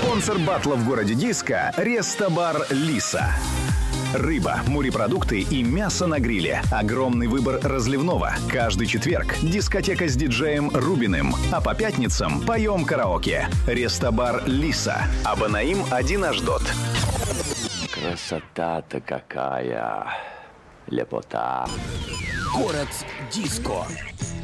Спонсор батла в городе Диска – Рестобар «Лиса». Рыба, морепродукты и мясо на гриле. Огромный выбор разливного. Каждый четверг дискотека с диджеем Рубиным. А по пятницам поем караоке. Рестобар «Лиса». Абонаим 1 Аждот. Красота-то какая. Лепота. Город Диско.